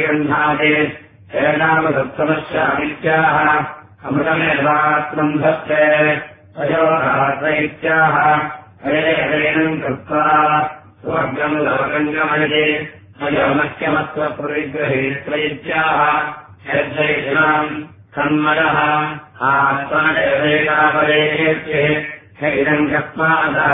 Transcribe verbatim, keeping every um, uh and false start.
प्रतिगृह्णाति एनामसप्तमश्चामित्याह अमृतमेवात्मम् धत्ते अयोरात्रैत्याह अयेनम् कृत्वा स्वर्गम् लोकम् गमयति अयोमह्यमत्वप्रविग्रहेत्वैत्याह यद्वैषणाम् सन्मयः आत्मनेवेकापरेत्यः इदम् कस्मात्